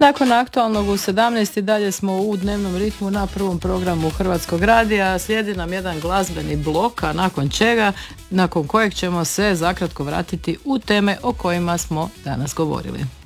Nakon aktualnog u 17 i dalje smo u dnevnom ritmu na prvom programu Hrvatskog radija. Slijedi nam jedan glazbeni blok, a nakon kojeg ćemo se zakratko vratiti u teme o kojima smo danas govorili.